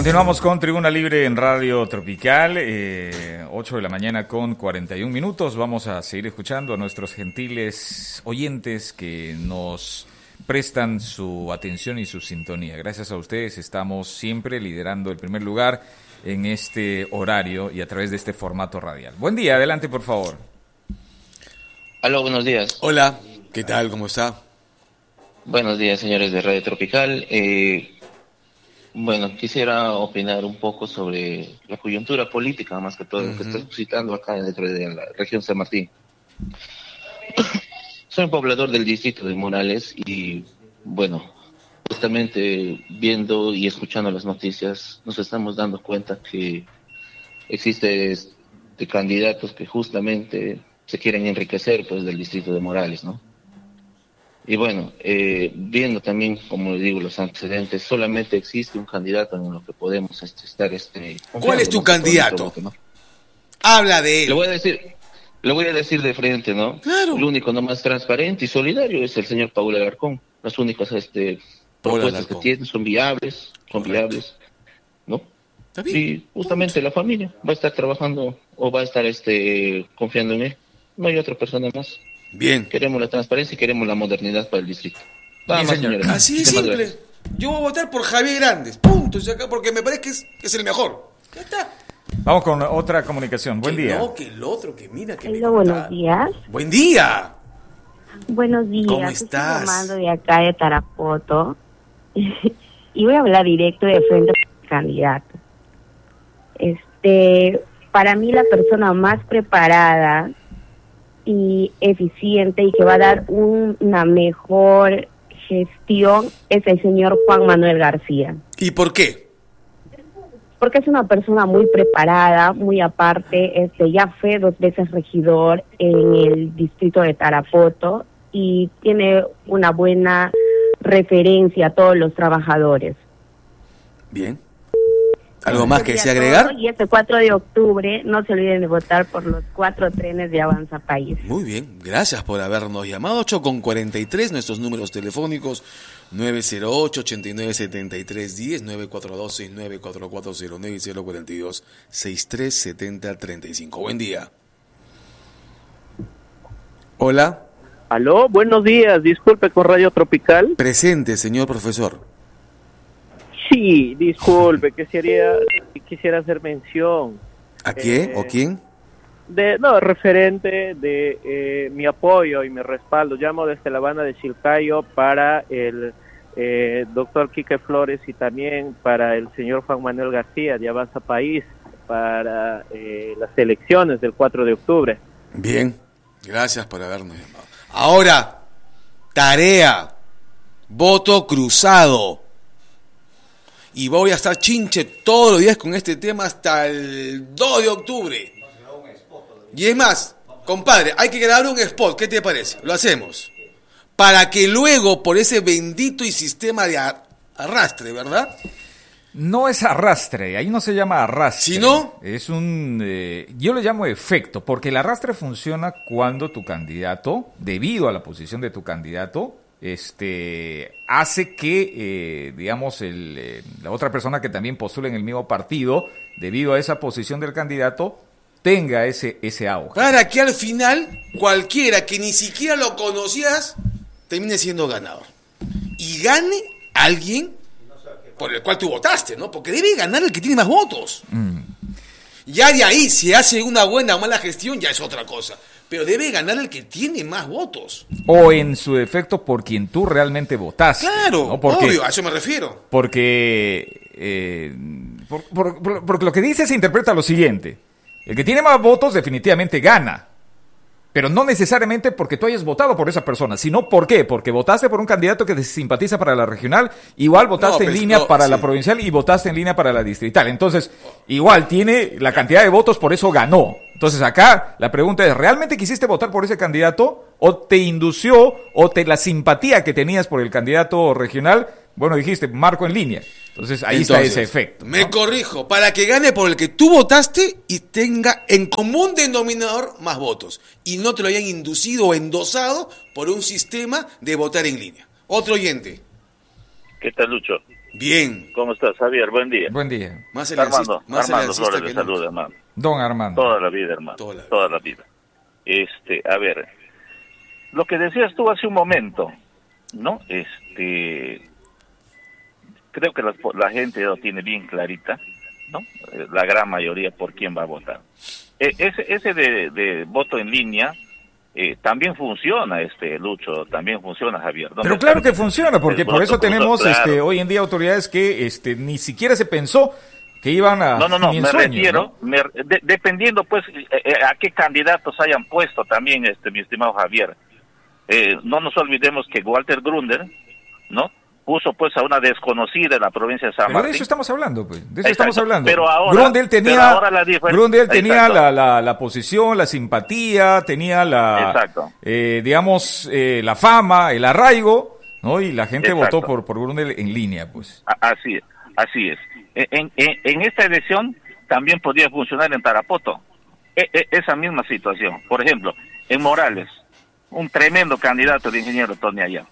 Continuamos con Tribuna Libre en Radio Tropical, 8 de la mañana con 41 minutos. Vamos a seguir escuchando a nuestros gentiles oyentes que nos prestan su atención y su sintonía. Gracias a ustedes estamos siempre liderando el primer lugar en este horario y a través de este formato radial. Buen día, adelante por favor. Aló, buenos días. Hola, ¿qué tal? ¿Cómo está? Buenos días, señores de Radio Tropical. Bueno, quisiera opinar un poco sobre la coyuntura política, más que todo, lo que está suscitando acá dentro de la región San Martín. Soy un poblador del distrito de Morales y, bueno, justamente viendo y escuchando las noticias, nos estamos dando cuenta que existe de candidatos que justamente se quieren enriquecer, pues, del distrito de Morales, ¿no? Y bueno, viendo también, como digo, los antecedentes, solamente existe un candidato en lo que podemos estar. ¿Cuál es tu candidato? ¿No? Habla de él. Lo voy a decir de frente, ¿no? Claro. El único no más transparente y solidario es el señor Paul Alarcón. Las únicas propuestas que tiene son viables, ¿no? ¿Está bien? Y justamente la familia va a estar trabajando o va a estar confiando en él. No hay otra persona más. Bien. Queremos la transparencia y queremos la modernidad para el distrito. Bien, señor. Así de simple. Gracias. Yo voy a votar por Javier Grandes, punto, porque me parece que es el mejor. Ya está. Vamos con otra comunicación. Buen día. No, que el otro, que mira, que Hola, buenos días. Buen día. Buenos días. ¿Cómo estás? Estoy llamando de acá de Tarapoto y voy a hablar directo de frente al candidato. Para mí la persona más preparada y eficiente y que va a dar una mejor gestión es el señor Juan Manuel García. ¿Y por qué? Porque es una persona muy preparada, muy aparte, ya fue 2 veces regidor en el distrito de Tarapoto y tiene una buena referencia a todos los trabajadores. Bien. ¿Algo más que desea agregar? Y este 4 de octubre no se olviden de votar por los 4 trenes de Avanza País. Muy bien, gracias por habernos llamado. 8:43, nuestros números telefónicos 908-897310, 942-694409 y 042-637035. Buen día. Hola. Aló, buenos días, disculpe, con Radio Tropical. Presente, señor profesor. Sí, disculpe, quisiera hacer mención. ¿A qué o quién? Referente de mi apoyo y mi respaldo. Llamo desde La Habana de Chilcayo para el doctor Quique Flores y también para el señor Juan Manuel García de Avanza País para las elecciones del 4 de octubre. Bien, gracias por habernos llamado. Ahora, tarea, voto cruzado. Y voy a estar chinche todos los días con este tema hasta el 2 de octubre. Y es más, compadre, hay que grabar un spot, ¿qué te parece? Lo hacemos. Para que luego, por ese bendito y sistema de arrastre, ¿verdad? No es arrastre, ahí no se llama arrastre. ¿Sí, no? Es yo le llamo efecto, porque el arrastre funciona cuando tu candidato, debido a la posición de tu candidato, hace que, digamos, la otra persona que también postula en el mismo partido, debido a esa posición del candidato, tenga ese auge. Para que al final, cualquiera que ni siquiera lo conocías, termine siendo ganador. Y gane alguien por el cual tú votaste, ¿no? Porque debe ganar el que tiene más votos. Ya de ahí, si hace una buena o mala gestión, ya es otra cosa. Pero debe ganar el que tiene más votos. O en su defecto por quien tú realmente votaste. Claro, ¿no? obvio, a eso me refiero. Porque porque lo que dice se interpreta lo siguiente. El que tiene más votos definitivamente gana. Pero no necesariamente porque tú hayas votado por esa persona, sino ¿por qué? Porque votaste por un candidato que te simpatiza para la regional, igual votaste en línea para la provincial y votaste en línea para la distrital. Entonces, igual tiene la cantidad de votos, por eso ganó. Entonces acá la pregunta es, ¿realmente quisiste votar por ese candidato? ¿O te indució, o la simpatía que tenías por el candidato regional, bueno, dijiste, marco en línea? Entonces ahí está ese efecto, ¿no? Me corrijo, para que gane por el que tú votaste y tenga en común denominador más votos. Y no te lo hayan inducido o endosado por un sistema de votar en línea. Otro oyente. ¿Qué tal, Lucho? Bien. ¿Cómo estás, Javier? Buen día. Buen día. Más Armando elegancista Flores que le nunca. saluda, hermano. Don Armando. Toda la vida, hermano. Toda la vida. A ver, lo que decías tú hace un momento, ¿no? Creo que la gente lo tiene bien clarita, ¿no? La gran mayoría por quién va a votar. Ese de voto en línea también funciona, Lucho, también funciona, Javier. Pero claro que funciona, porque por eso tenemos claro. hoy en día autoridades que ni siquiera se pensó que iban a... No, ni en me sueños, refiero, ¿no? dependiendo pues a qué candidatos hayan puesto también, mi estimado Javier. No nos olvidemos que Walter Grunder, ¿no? Puso pues a una desconocida en la provincia de San Pero Martín. de eso estamos hablando, pues. De eso Exacto. estamos hablando. Pero ahora, Grundel tenía Exacto. la posición, la simpatía, tenía Exacto. la fama, el arraigo, ¿no? Y la gente Exacto. votó por Grundel en línea, pues. Así es. En esta elección también podía funcionar en Tarapoto. Esa misma situación. Por ejemplo, en Morales, un tremendo candidato de ingeniero Tony Ayala.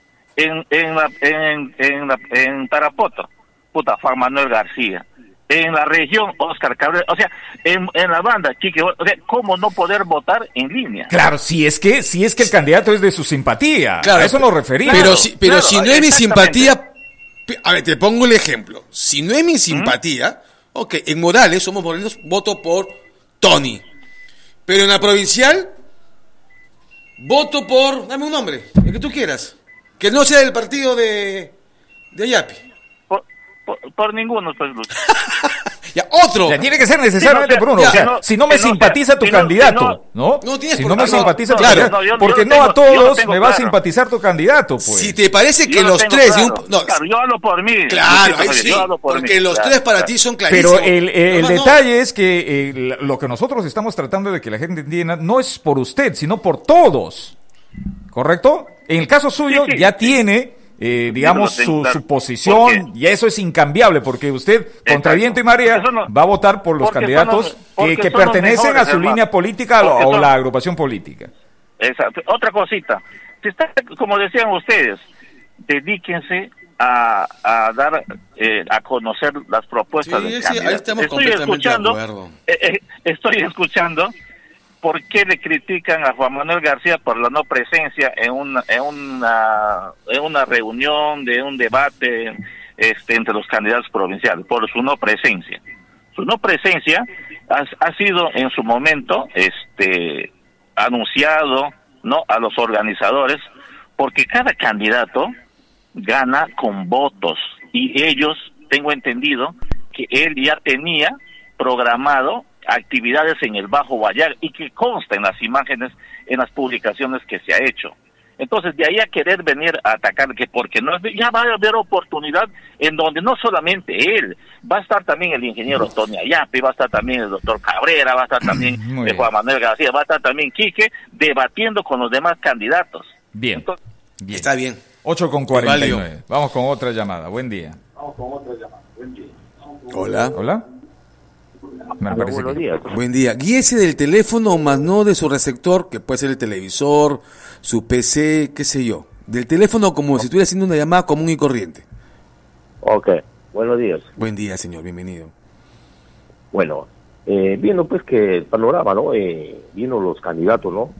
En Tarapoto, Juan Manuel García. En la región, Oscar Cabrera. O sea, en la banda, Quique, o sea, ¿cómo no poder votar en línea? Claro, si es que el candidato es de su simpatía. Claro, a eso nos referimos. Pero si no es mi exactamente. simpatía, a ver, te pongo el ejemplo. Si no es mi simpatía, ok, en Morales, somos morenos, voto por Tony. Pero en la provincial, voto por, dame un nombre, el que tú quieras. Que no sea del partido de Ayapi. Por ninguno, pues, Lucho. Ya, otro. Ya, tiene que ser necesariamente Sí, por uno. ya, o sea, si no me simpatiza tu candidato, ¿no? No tienes Si por no me qué, no, simpatiza tu claro. candidato, yo porque lo no a tengo- yo lo todos tengo me va a claro. simpatizar tu candidato, pues. Si te parece que Yo lo los tengo tres... claro. No, Claro, yo hablo por mí. claro, Luchito, ahí Javier, sí, yo hablo por porque mí. los Claro, tres para claro. ti son clarísimos. Pero el Los demás no. detalle es que lo que nosotros estamos tratando de que la gente entienda no es por usted, sino por todos. ¿Correcto? En el caso suyo Sí, ya tiene, digamos, Yo lo tengo claro. su posición, y eso es incambiable, porque usted, contra Exacto. viento y marea, Porque son los- va a votar por los porque candidatos son los- porque que son los pertenecen mejores, a su hermano. línea política Porque o son- la agrupación política. Exacto. Otra cosita. Si está, como decían ustedes, dedíquense a dar a conocer las propuestas Sí, del sí, candidato. ahí estamos completamente de acuerdo. Estoy escuchando por qué le critican a Juan Manuel García por la no presencia en una reunión, de un debate entre los candidatos provinciales, por su no presencia. Su no presencia ha sido en su momento anunciado, ¿no?, a los organizadores, porque cada candidato gana con votos, y ellos, tengo entendido, que él ya tenía programado actividades en el Bajo Guayar, y que consta en las imágenes, en las publicaciones que se ha hecho. Entonces, de ahí a querer venir a atacar, que porque no, ya va a haber oportunidad en donde no solamente él, va a estar también el ingeniero Tony Ayapi, va a estar también el doctor Cabrera, va a estar también Muy bien. Juan Manuel García, va a estar también Quique, debatiendo con los demás candidatos. Bien, Entonces, bien. Está bien. 8:49. Válido. Vamos con otra llamada. Buen día. Hola. ¿Hola? Me parece buenos que- días. Buen día. Guíese del teléfono más no de su receptor, que puede ser el televisor, su PC, qué sé yo. Del teléfono como si estuviera haciendo una llamada común y corriente. Ok, buenos días. Buen día, señor. Bienvenido. Bueno, viendo pues que el panorama, ¿no? Viendo los candidatos, ¿no?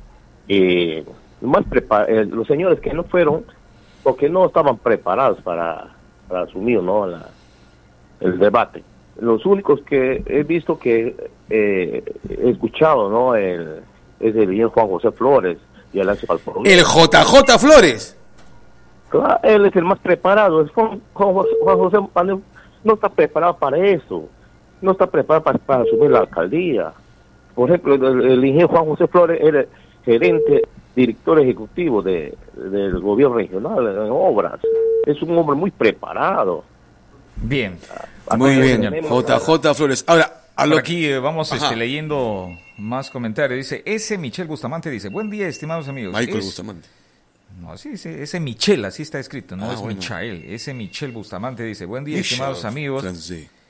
Los señores que no fueron, porque no estaban preparados para asumir, ¿no?, el debate. Los únicos que he visto que he escuchado, ¿no?, es el señor Juan José Flores y el Alonso Palporo. El JJ Flores. Claro, él es el más preparado. Juan José Manuel no está preparado para eso. No está preparado para asumir la alcaldía. Por ejemplo, el ingeniero Juan José Flores era gerente, director ejecutivo del gobierno regional en obras. Es un hombre muy preparado. Bien. Muy Bien, bien. señor. JJ Flores. Ahora, a lo Por aquí vamos Ajá. leyendo más comentarios. Dice, ese Michel Bustamante dice, buen día, estimados amigos. Michael Es- Bustamante. No, sí, ese Michel, así está escrito, no Ah, es bueno. Michael. Ese Michel Bustamante dice, buen día, Michel, estimados amigos. francés.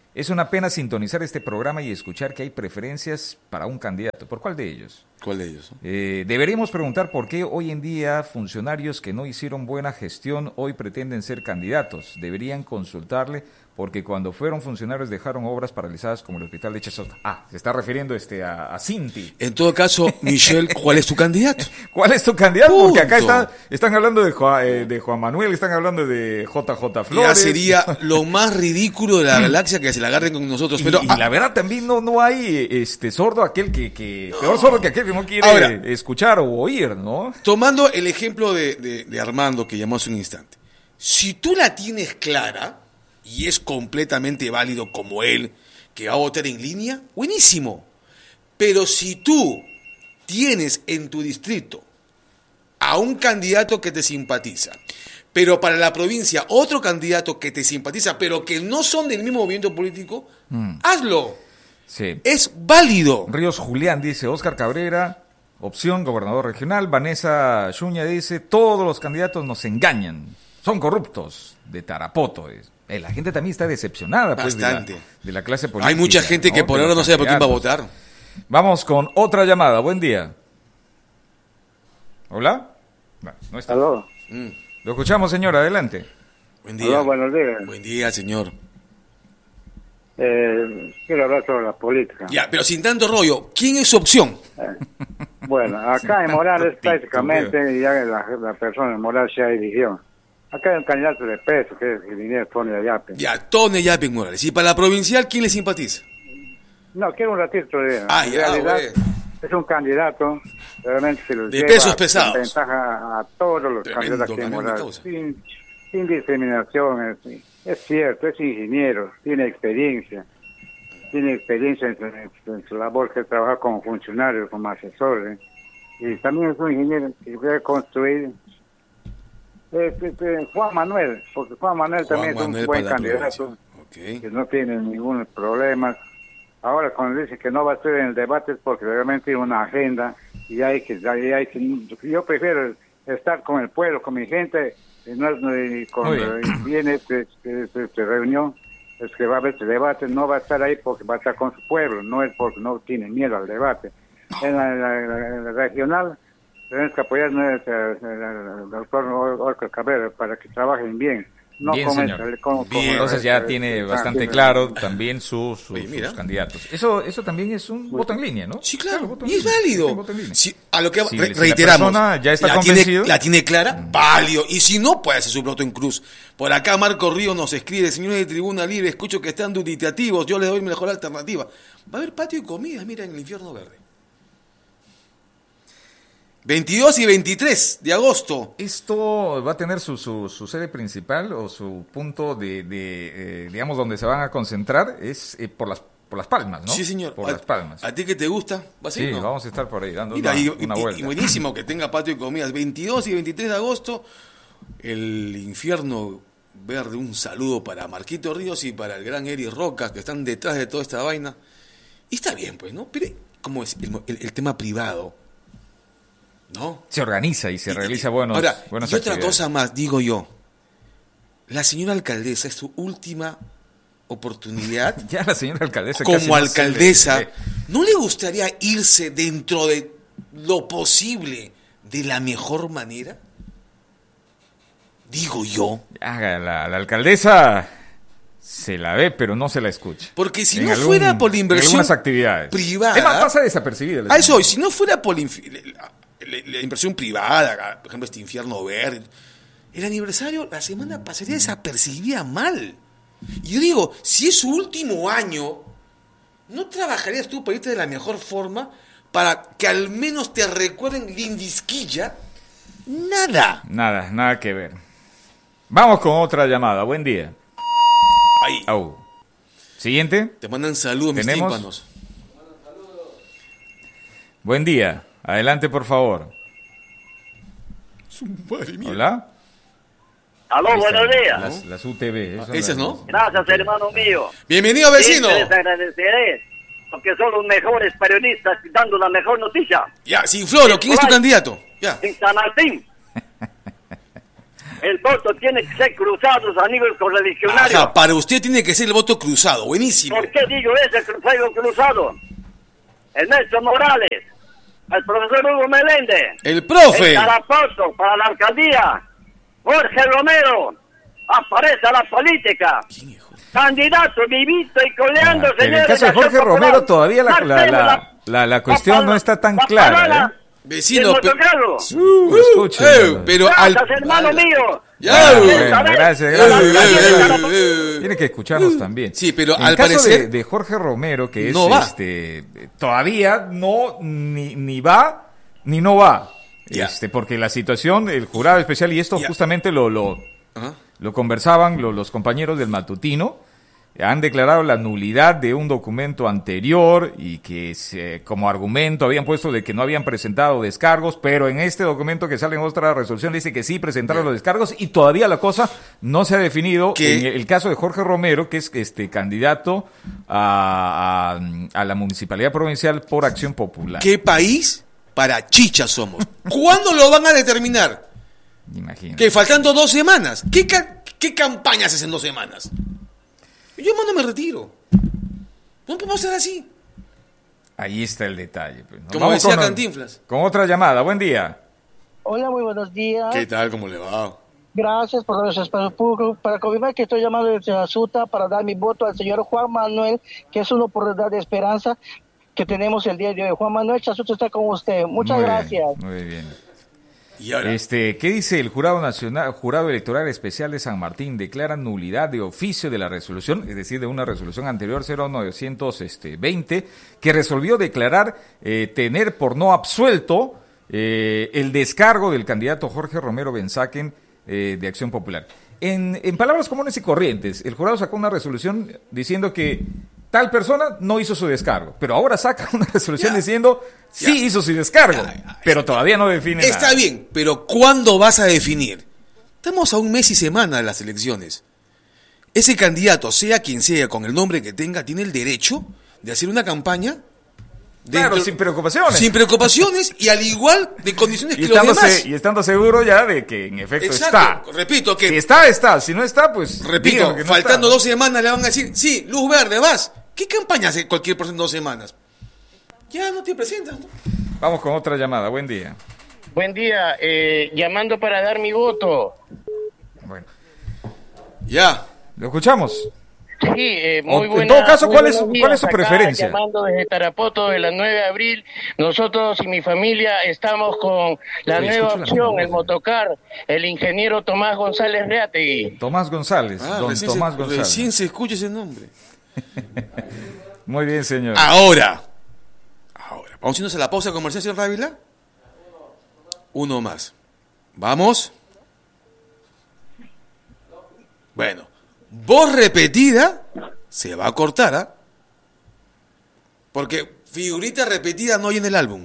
Es una pena sintonizar este programa y escuchar que hay preferencias para un candidato. ¿Por cuál de ellos? ¿Cuál de ellos? Deberíamos preguntar por qué hoy en día funcionarios que no hicieron buena gestión hoy pretenden ser candidatos. Deberían consultarle porque cuando fueron funcionarios dejaron obras paralizadas como el hospital de Chesota. Se está refiriendo a Cinti. En todo caso, Michelle, ¿cuál es tu candidato? ¿Cuál es tu candidato? Punto. Porque acá están hablando de Juan Manuel, están hablando de JJ Flores. Ya sería lo más ridículo de la galaxia que se la agarren con nosotros. Pero y la verdad también no hay sordo aquel que peor sordo que aquel que no quiere escuchar o oír, ¿no? Tomando el ejemplo de Armando que llamó hace un instante. Si tú la tienes clara y es completamente válido como él, que va a votar en línea, buenísimo. Pero si tú tienes en tu distrito a un candidato que te simpatiza, pero para la provincia otro candidato que te simpatiza, pero que no son del mismo movimiento político, hazlo. Sí. Es válido. Ríos Julián dice, Óscar Cabrera, opción gobernador regional. Vanessa Yuña dice, todos los candidatos nos engañan, son corruptos, de Tarapoto. La gente también está decepcionada pues, bastante de la clase política. Hay mucha gente que por ahora no sabe por quién va a votar. Vamos con otra llamada. Buen día. ¿Hola? No está. ¿Aló? Lo escuchamos, señor. Adelante. Buen día. Hola, buenos días. Buen día, señor. Quiero hablar sobre la política. Ya, pero sin tanto rollo, ¿quién es su opción? Bueno, acá en Morales prácticamente ya la persona en Morales ya eligió. Acá hay un candidato de peso, que es el ingeniero Tony Ayape. Ya, Tony Ayape Morales. ¿Y para la provincial quién le simpatiza? No, quiero un ratito de... En realidad, es un candidato realmente que los de lleva pesos pesados. en ventaja a todos los candidatos aquí en Morales. Sin discriminación, es cierto, es ingeniero, tiene experiencia en su labor que trabaja como funcionario, como asesor. Y también es un ingeniero que puede construir... Juan Manuel, porque Juan Manuel también es un buen candidato, que no tiene ningún problema. Ahora cuando dice que no va a estar en el debate es porque realmente tiene una agenda y yo prefiero estar con el pueblo, con mi gente, cuando viene esta reunión, es que va a haber este debate, no va a estar ahí porque va a estar con su pueblo, no es porque no tiene miedo al debate. En la regional tenemos que apoyar al doctor Óscar Cabrera para que trabajen bien. No bien, señor. Entonces ya tiene bastante claro también sus candidatos. Eso también es un voto en línea, ¿no? Sí, claro. Y es válido. Sí, a lo que reiteramos, ya está convencido. La tiene clara, válido. Y si no, puede hacer su voto en cruz. Por acá Marco Río nos escribe, señores de Tribuna Libre, escucho que están dubitativos, yo les doy mejor alternativa. Va a haber patio y comida, mira, en el Infierno Verde. 22 y 23 de agosto. ¿Esto va a tener su sede principal o su punto digamos, donde se van a concentrar? Es por las Palmas, ¿no? Sí, señor. Por las Palmas. ¿A ti que te gusta? ¿Vas a ir, sí, no? vamos a estar por ahí dando una vuelta. Y buenísimo que tenga patio y comidas. 22 y 23 de agosto, el Infierno Verde. Un saludo para Marquito Ríos y para el gran Eri Roca, que están detrás de toda esta vaina. Y está bien, pues, ¿no? Pero, ¿cómo es el tema privado? ¿No? Se organiza y se realiza buenas y otra cosa más, digo yo. La señora alcaldesa es su última oportunidad. Ya la señora alcaldesa como alcaldesa, ¿no le gustaría irse dentro de lo posible de la mejor manera? Digo yo. La alcaldesa se la ve, pero no se la escucha. Porque si no fuera por la inversión algunas actividades privada... Es más, pasa desapercibida. A eso, si no fuera por la inversión privada, por ejemplo, este Infierno Verde, el aniversario la semana pasaría desapercibida mal. Y yo digo, si es su último año, ¿no trabajarías tú para irte de la mejor forma para que al menos te recuerden Lindisquilla? Nada que ver. Vamos con otra llamada. Buen día. Ahí. Siguiente. Te mandan saludos, mis tímpanos. Buen día. Adelante, por favor. Hola. Aló, buenos días. Las UTV. ¿Esas no? Gracias, hermano mío. Bienvenido, vecino. Sí, les agradeceré, porque son los mejores periodistas dando la mejor noticia. Ya, sin floro, ¿quién es tu candidato? Ya. En San Martín. El voto tiene que ser cruzado a nivel correligionario. Ajá, para usted tiene que ser el voto cruzado, buenísimo. ¿Por qué digo ese cruzado? Ernesto Morales, el profesor Hugo Meléndez, el profe, el Tarapoto para la alcaldía, Jorge Romero, aparece a la política. Candidato vivito y coleando, señores. En el caso de Jorge Romero todavía la cuestión no está tan clara, ¿eh? Vecino, pero hermano mío. Gracias. Tiene que escucharnos también. Sí, pero en al el caso parecer de Jorge Romero, que es no va. Todavía no ni va ni no va. Porque la situación, el jurado especial, y esto justamente lo conversaban los compañeros del matutino, han declarado la nulidad de un documento anterior y que como argumento habían puesto de que no habían presentado descargos, pero en este documento que sale en otra resolución dice que sí presentaron los descargos y todavía la cosa no se ha definido. En el caso de Jorge Romero, que es candidato a la municipalidad provincial por Acción Popular. ¿Qué país para chicha somos? ¿Cuándo lo van a determinar? Imagínate. Que faltando 2 semanas. ¿Qué campañas hacen 2 semanas? Yo no me retiro. No podemos ser así. Ahí está el detalle. Pues, ¿no? Como decía Cantinflas. Con otra llamada. Buen día. Hola, muy buenos días. ¿Qué tal? ¿Cómo le va? Gracias por darnos espacio público. Para confirmar que estoy llamando desde Azuta para dar mi voto al señor Juan Manuel, que es una oportunidad de esperanza que tenemos el día de hoy. Juan Manuel Chazuta está con usted. Muchas gracias. Muy bien. ¿Y ahora? ¿Qué dice el Jurado Electoral Especial de San Martín? Declara nulidad de oficio de la resolución, es decir, de una resolución anterior 0920, que resolvió declarar tener por no absuelto el descargo del candidato Jorge Romero Benzaquen de Acción Popular. En palabras comunes y corrientes, el jurado sacó una resolución diciendo que tal persona no hizo su descargo, pero ahora saca una resolución diciendo sí hizo su descargo, pero todavía no define nada. Está bien, pero ¿cuándo vas a definir? Estamos a 1 mes y semana de las elecciones. Ese candidato, sea quien sea, con el nombre que tenga, tiene el derecho de hacer una campaña sin preocupaciones. Sin preocupaciones y al igual de condiciones que los demás. Y estando seguro ya de que en efecto está. Repito que... Si está. Si no está, pues... Repito, que no faltando está. 2 semanas le van a decir, sí, luz verde, vas. ¿Qué campaña hace cualquier persona en 2 semanas? Ya no te presentas, ¿no? Vamos con otra llamada. Buen día. Buen día. Llamando para dar mi voto. Bueno. Ya. ¿Lo escuchamos? Sí, muy buena. En todo caso, ¿cuál es su preferencia? Llamando desde Tarapoto de la 9 de abril, nosotros y mi familia estamos con la nueva opción, el motocar, el ingeniero Tomás González Reategui. Tomás González, Tomás González. Recién se escucha ese nombre. Muy bien, señor. Ahora. ¿Vamos a irnos a la pausa comercial, señor Dávila? Uno más. ¿Vamos? Bueno. Voz repetida se va a cortar, ¿ah? Porque figurita repetida no hay en el álbum.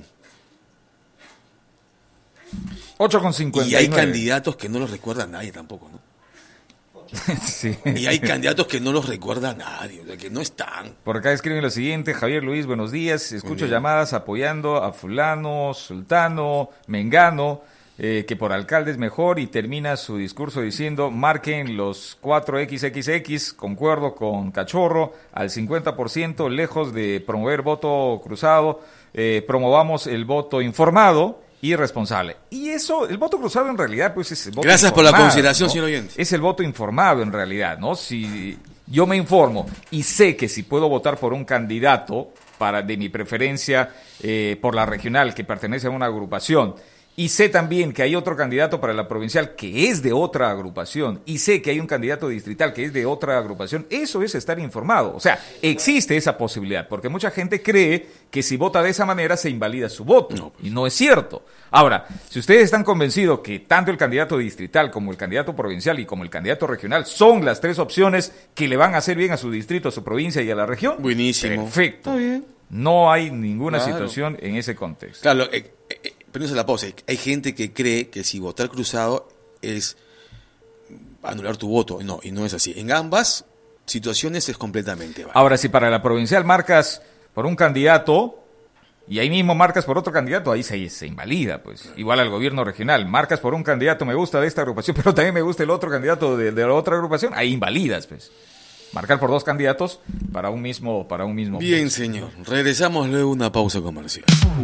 8:59. Y hay candidatos que no los recuerda nadie tampoco, ¿no? Sí. Y hay candidatos que no los recuerda nadie, o sea, que no están. Por acá escriben lo siguiente: Javier Luis, buenos días. Escucho llamadas apoyando a fulano, sultano, mengano, que por alcalde es mejor, y termina su discurso diciendo: marquen los 4XXX, concuerdo con Cachorro, al 50%, lejos de promover voto cruzado, promovamos el voto informado y responsable. Y eso, el voto cruzado en realidad, pues es el voto Gracias informado, por la consideración, ¿no? señor oyente. Es el voto informado en realidad, ¿no? Si yo me informo y sé que si puedo votar por un candidato de mi preferencia por la regional que pertenece a una agrupación, y sé también que hay otro candidato para la provincial que es de otra agrupación, y sé que hay un candidato distrital que es de otra agrupación, eso es estar informado. O sea, existe esa posibilidad, porque mucha gente cree que si vota de esa manera se invalida su voto, y no es cierto. Ahora, si ustedes están convencidos que tanto el candidato distrital como el candidato provincial y como el candidato regional son las 3 opciones que le van a hacer bien a su distrito, a su provincia y a la región, buenísimo. Perfecto. Está bien. No hay ninguna situación en ese contexto. Claro, pero la pausa. Hay gente que cree que si votar cruzado es anular tu voto. No, y no es así. En ambas situaciones es completamente válido. Ahora, si para la provincial marcas por un candidato y ahí mismo marcas por otro candidato, ahí se invalida, pues. Igual al gobierno regional, marcas por un candidato, me gusta de esta agrupación, pero también me gusta el otro candidato de la otra agrupación, ahí invalidas, pues. Marcar por dos candidatos para un mismo Bien, señor. Regresamos luego de una pausa comercial.